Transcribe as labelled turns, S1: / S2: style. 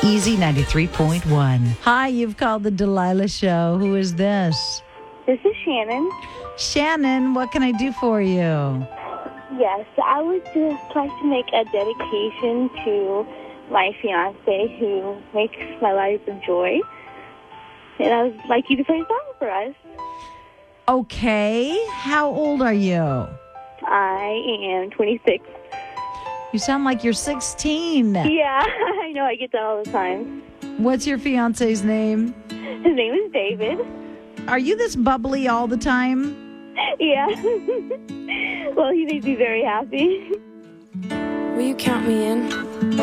S1: Easy 93.1. Hi, you've called the Delilah Show. Who is this?
S2: This is Shannon.
S1: Shannon, what can I do for you?
S2: Yes, I would just like to make a dedication to my fiance who makes my life a joy. And I would like you to play a song for us.
S1: Okay. How old are you?
S2: I am 26.
S1: You sound like you're 16.
S2: Yeah, I know. I get that all the time.
S1: What's your fiance's name?
S2: His name is David.
S1: Are you this bubbly all the time?
S2: Yeah. Well, he makes me very happy.
S3: Will you count me in?